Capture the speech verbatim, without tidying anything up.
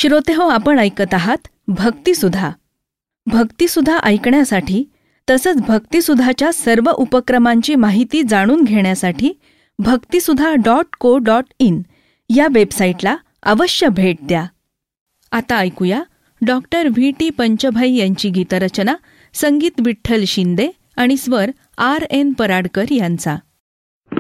श्रोतेहो, आपण ऐकत आहात भक्तिसुधा. भक्तिसुधा ऐकण्यासाठी तसंच भक्तिसुधाच्या सर्व उपक्रमांची माहिती जाणून घेण्यासाठी भक्तिसुधा डॉट को डॉट इन या वेबसाईटला अवश्य भेट द्या. आता ऐकूया डॉक्टर व्ही टी पंचभाई यांची गीतरचना, संगीत विठ्ठल शिंदे आणि स्वर आर एन पराडकर यांचा.